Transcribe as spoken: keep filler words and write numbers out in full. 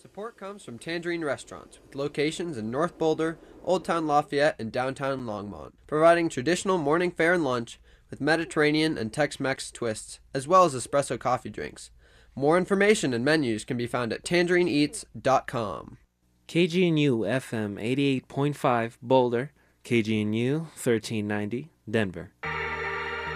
Support comes from Tangerine Restaurants, with locations in North Boulder, Old Town Lafayette, and downtown Longmont, providing traditional morning fare and lunch with Mediterranean and Tex-Mex twists, as well as espresso coffee drinks. More information and menus can be found at tangerine eats dot com. K G N U F M eighty-eight point five Boulder, K G N U thirteen ninety Denver.